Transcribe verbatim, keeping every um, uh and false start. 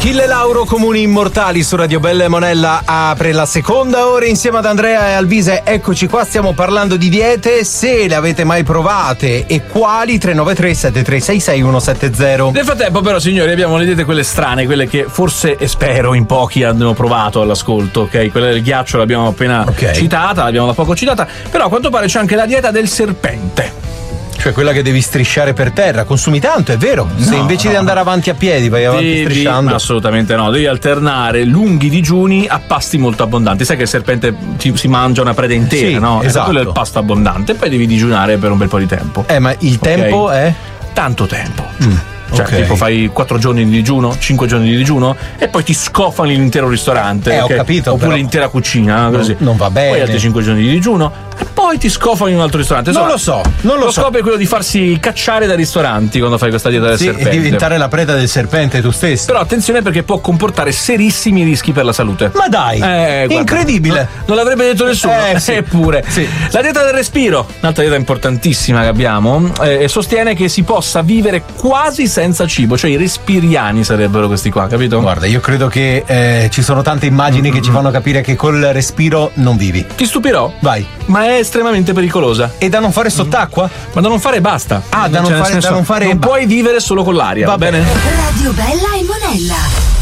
Achille Lauro, Comuni Immortali su Radio Bella e Monella apre la seconda ora insieme ad Andrea e Alvise. Eccoci qua, stiamo parlando di diete, se le avete mai provate e quali. Tre nove tre sette tre sei sei uno sette zero. Nel frattempo però, signori, abbiamo le diete quelle strane, quelle che forse e spero in pochi hanno provato all'ascolto, ok? Quella del ghiaccio l'abbiamo appena okay. citata, l'abbiamo da poco citata, però a quanto pare c'è anche la dieta del serpente. Cioè quella che devi strisciare per terra, consumi tanto, è vero? No, se invece no, di andare avanti a piedi vai avanti devi, strisciando. Assolutamente no, devi alternare lunghi digiuni a pasti molto abbondanti. Sai che il serpente ci, si mangia una preda intera, sì, no? Esatto. Quello è il pasto abbondante, poi devi digiunare per un bel po' di tempo. Eh, ma il okay. tempo è? Tanto tempo. Mm. Cioè, okay. tipo fai quattro giorni di digiuno, cinque giorni di digiuno e poi ti scofani l'intero ristorante. Eh, okay? ho capito. Oppure però l'intera cucina, così. Non, non va bene. Poi altri cinque giorni di digiuno e poi ti scofani in un altro ristorante. Non Insomma, lo so, non lo, lo so. scopo è quello di farsi cacciare dai ristoranti quando fai questa dieta del sì, serpente. E diventare la preda del serpente tu stesso. Però attenzione, perché può comportare serissimi rischi per la salute. Ma dai, eh, incredibile. No, non l'avrebbe detto nessuno. Eh, sì. Eppure. Sì. La dieta del respiro, un'altra dieta importantissima che abbiamo, eh, sostiene che si possa vivere quasi senza cibo, cioè i respiriani sarebbero questi qua, capito? Guarda, io credo che eh, ci sono tante immagini mm-hmm. che ci fanno capire che col respiro non vivi. Ti stupirò? Vai. Ma è estremamente pericolosa. E da non fare sott'acqua? Ma da non fare basta. Ah, da non, cioè, fare, senso, da non fare non puoi vivere solo con l'aria, va, va bene? Radio Bella e Monella.